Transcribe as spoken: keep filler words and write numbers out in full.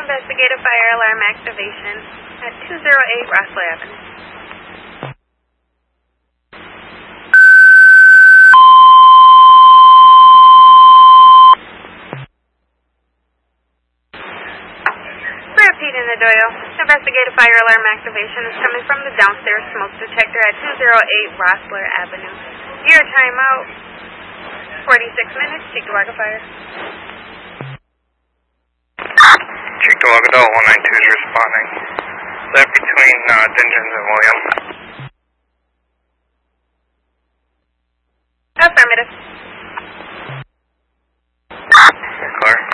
Investigate a fire alarm activation at two oh eight Rossler Avenue. Repeating the Doyle. Investigate a fire alarm activation is coming from the downstairs smoke detector at two oh eight Rossler Avenue. Your timeout, forty-six minutes, Cheektowaga Fire. Cheektowaga Doll one nine two is responding. Is that between uh, Dingens and William? Affirmative. You're clear.